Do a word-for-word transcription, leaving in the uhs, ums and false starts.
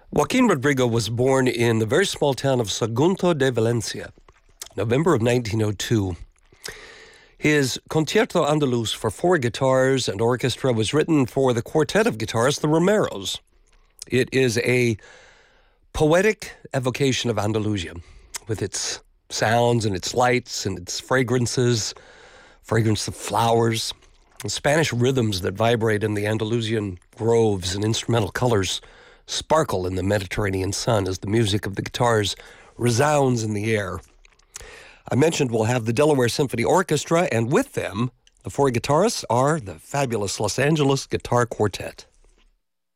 Joaquin Rodrigo was born in the very small town of Sagunto de Valencia, November of nineteen oh two. His Concierto Andaluz for four guitars and orchestra was written for the quartet of guitarists, the Romeros. It is a poetic evocation of Andalusia, with its sounds and its lights and its fragrances, fragrance of flowers, and Spanish rhythms that vibrate in the Andalusian groves and instrumental colors sparkle in the Mediterranean sun as the music of the guitars resounds in the air. I mentioned we'll have the Delaware Symphony Orchestra, and with them, the four guitarists are the fabulous Los Angeles Guitar Quartet.